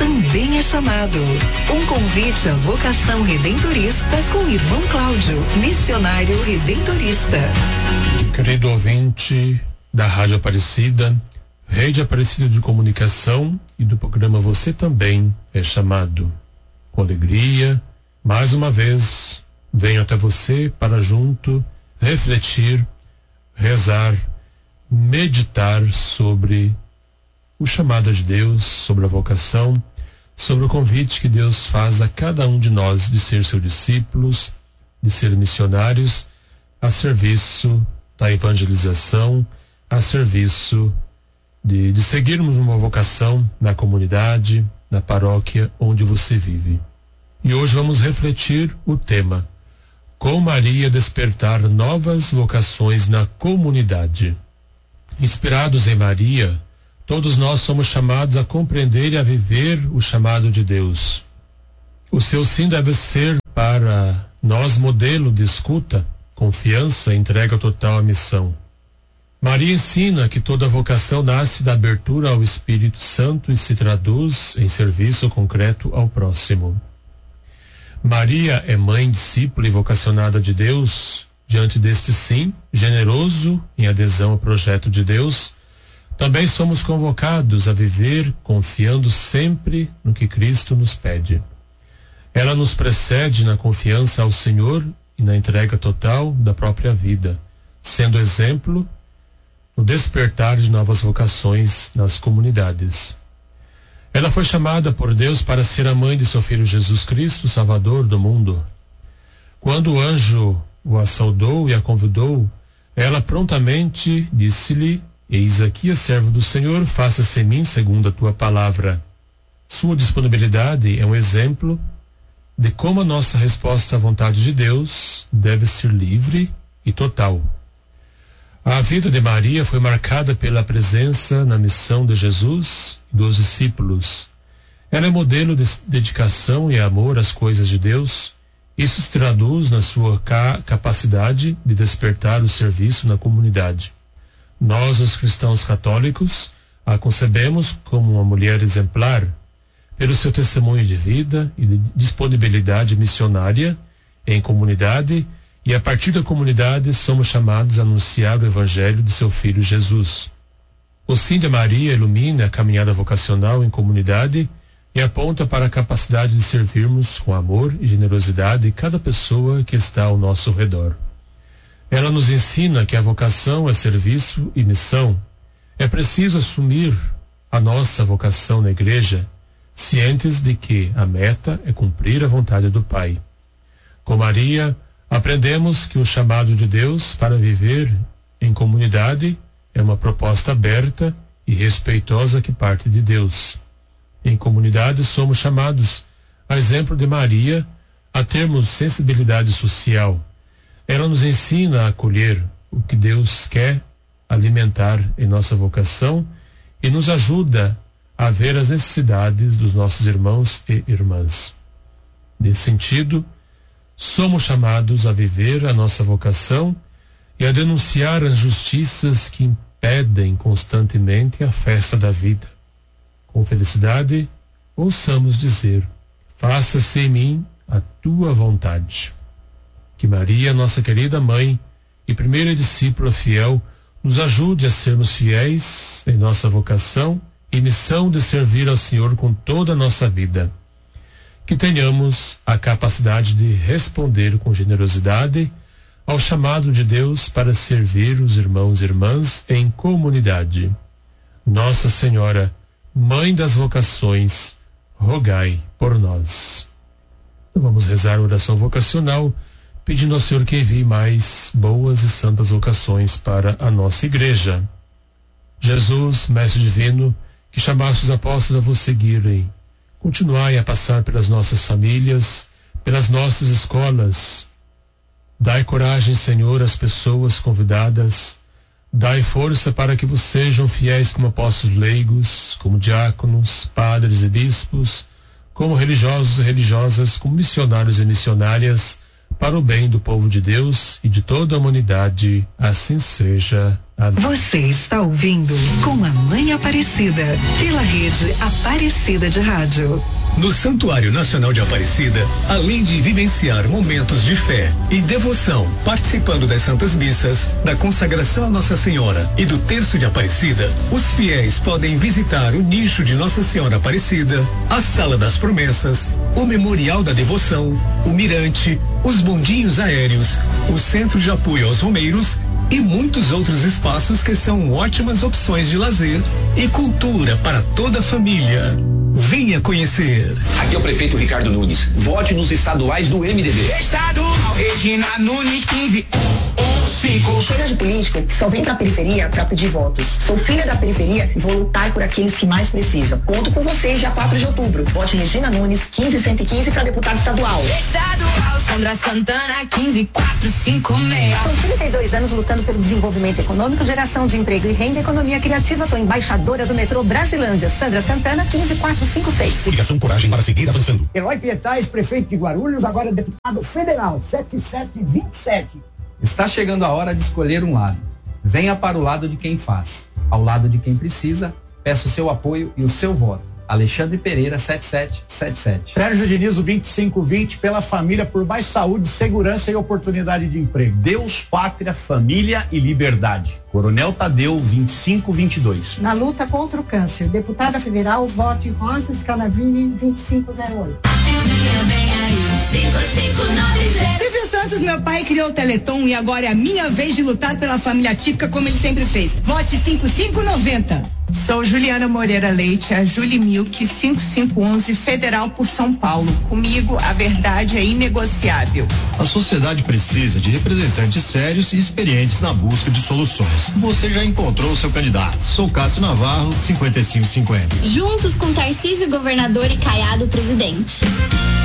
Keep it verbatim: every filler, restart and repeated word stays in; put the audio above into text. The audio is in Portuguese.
também é chamado. Um convite à vocação redentorista com o irmão Cláudio, missionário redentorista. Querido ouvinte da Rádio Aparecida, Rede Aparecida de Comunicação e do programa Você Também é Chamado. Com alegria, mais uma vez, venho até você para junto refletir, rezar, meditar sobre o chamado de Deus, sobre a vocação, sobre o convite que Deus faz a cada um de nós de ser seus discípulos, de ser missionários, a serviço da evangelização, a serviço de, de seguirmos uma vocação na comunidade, na paróquia onde você vive. E hoje vamos refletir o tema: com Maria despertar novas vocações na comunidade. Inspirados em Maria, todos nós somos chamados a compreender e a viver o chamado de Deus. O seu sim deve ser para nós modelo de escuta, confiança e entrega total à missão. Maria ensina que toda vocação nasce da abertura ao Espírito Santo e se traduz em serviço concreto ao próximo. Maria é mãe, discípula e vocacionada de Deus. Diante deste sim, generoso em adesão ao projeto de Deus, também somos convocados a viver confiando sempre no que Cristo nos pede. Ela nos precede na confiança ao Senhor e na entrega total da própria vida, sendo exemplo no despertar de novas vocações nas comunidades. Ela foi chamada por Deus para ser a mãe de seu Filho Jesus Cristo, Salvador do mundo. Quando o anjo o saudou e a convidou, ela prontamente disse-lhe: eis aqui a serva do Senhor, faça-se em mim segundo a tua palavra. Sua disponibilidade é um exemplo de como a nossa resposta à vontade de Deus deve ser livre e total. A vida de Maria foi marcada pela presença na missão de Jesus e dos discípulos. Ela é modelo de dedicação e amor às coisas de Deus. Isso se traduz na sua ca- capacidade de despertar o serviço na comunidade. Nós, os cristãos católicos, a concebemos como uma mulher exemplar pelo seu testemunho de vida e de disponibilidade missionária em comunidade, e a partir da comunidade somos chamados a anunciar o Evangelho de seu Filho Jesus. O sim de Maria ilumina a caminhada vocacional em comunidade e aponta para a capacidade de servirmos com amor e generosidade cada pessoa que está ao nosso redor. Ela nos ensina que a vocação é serviço e missão. É preciso assumir a nossa vocação na igreja, cientes de que a meta é cumprir a vontade do Pai. Com Maria, aprendemos que o chamado de Deus para viver em comunidade é uma proposta aberta e respeitosa que parte de Deus. Em comunidade somos chamados, a exemplo de Maria, a termos sensibilidade social. Ela nos ensina a acolher o que Deus quer alimentar em nossa vocação e nos ajuda a ver as necessidades dos nossos irmãos e irmãs. Nesse sentido, somos chamados a viver a nossa vocação e a denunciar as injustiças que impedem constantemente a festa da vida. Com felicidade, ouçamos dizer: faça-se em mim a tua vontade. Que Maria, nossa querida mãe e primeira discípula fiel, nos ajude a sermos fiéis em nossa vocação e missão de servir ao Senhor com toda a nossa vida. Que tenhamos a capacidade de responder com generosidade ao chamado de Deus para servir os irmãos e irmãs em comunidade. Nossa Senhora, Mãe das vocações, rogai por nós. Então vamos rezar a oração vocacional, pedindo ao Senhor que envie mais boas e santas vocações para a nossa igreja. Jesus, Mestre Divino, que chamaste os apóstolos a vos seguirem, continuai a passar pelas nossas famílias, pelas nossas escolas. Dai coragem, Senhor, às pessoas convidadas. Dai força para que vos sejam fiéis como apóstolos leigos, como diáconos, padres e bispos, como religiosos e religiosas, como missionários e missionárias, para o bem do povo de Deus e de toda a humanidade. Assim seja. Amém. Você está ouvindo Com a Mãe Aparecida, pela rede Aparecida de Rádio. No Santuário Nacional de Aparecida, além de vivenciar momentos de fé e devoção, participando das Santas Missas, da consagração a Nossa Senhora e do Terço de Aparecida, os fiéis podem visitar o nicho de Nossa Senhora Aparecida, a Sala das Promessas, o Memorial da Devoção, o Mirante, os bondinhos aéreos, o Centro de Apoio aos Romeiros e muitos outros espaços que são ótimas opções de lazer e cultura para toda a família. Venha conhecer. Aqui é o prefeito Ricardo Nunes. Vote nos estaduais do M D B. Estadual Regina Nunes quinze cinco. Chega de político que só vem pra periferia pra pedir votos. Sou filha da periferia e vou lutar por aqueles que mais precisam. Conto com vocês dia quatro de outubro. Vote Regina Nunes quinze cento e quinze pra deputado estadual. Estadual Sandra Santana quinze quatro cinco seis. São trinta e dois anos lutando pelo desenvolvimento econômico, geração de emprego e renda, economia criativa. Sou embaixadora do metrô Brasilândia. Sandra Santana quinze quatro cinco seis. Coligação Coragem para seguir avançando. Eloy Pietais, prefeito de Guarulhos, agora deputado federal, sete sete dois sete. Está chegando a hora de escolher um lado. Venha para o lado de quem faz. Ao lado de quem precisa, peço o seu apoio e o seu voto. Alexandre Pereira, sete sete sete sete. Sérgio Diniz, vinte e cinco vinte, pela família, por mais saúde, segurança e oportunidade de emprego. Deus, pátria, família e liberdade. Coronel Tadeu, vinte e cinco vinte e dois. Na luta contra o câncer, deputada federal, vote Rosa Scalavini, vinte e cinco zero oito. Silvio Santos, meu pai, criou o Teleton e agora é a minha vez de lutar pela família típica como ele sempre fez. Vote cinco cinco noventa. Sou Juliana Moreira Leite, a Julie Milk, cinco cinco um um, Federal por São Paulo. Comigo, a verdade é inegociável. A sociedade precisa de representantes sérios e experientes na busca de soluções. Você já encontrou o seu candidato. Sou Cássio Navarro, cinquenta e cinco cinquenta. Juntos com Tarcísio, governador, e Caiado, presidente.